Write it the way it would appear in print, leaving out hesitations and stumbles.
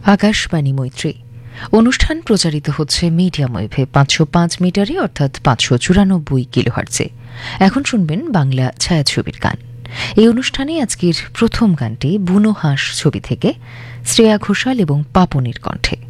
আকাশবাণী মৈত্রী অনুষ্ঠান প্রচারিত হচ্ছে মিডিয়াম ওয়েভে 505 মিটারে অর্থাৎ 594 কিলোহার্টজে। এখন শুনবেন বাংলা ছায়াছবির গান। এই অনুষ্ঠানে আজকের প্রথম গানটি বুনো হাঁস ছবি থেকে শ্রেয়া ঘোষাল এবং পাপনের কণ্ঠে।